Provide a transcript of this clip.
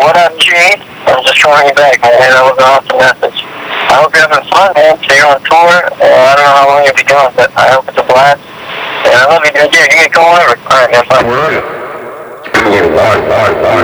What up, G? I'm just calling you back, man. That was an awesome message. I hope you're having fun, man. So you're on tour. I don't know how long you'll be doing, but I hope it's a blast. And I love you, dude. Yeah, you can come over. All right, man. Bye. Where are you?